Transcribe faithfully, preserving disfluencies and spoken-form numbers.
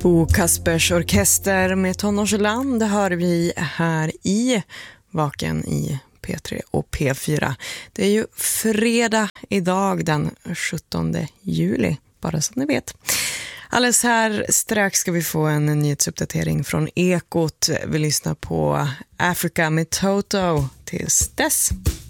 Bo Kaspers orkester med Tonårsland hör vi här i Vaken i P tre och P fyra. Det är ju fredag idag den sjuttonde juli, bara så ni vet. Alldeles här strax ska vi få en nyhetsuppdatering från Ekot. Vi lyssnar på Africa med Toto tills dess.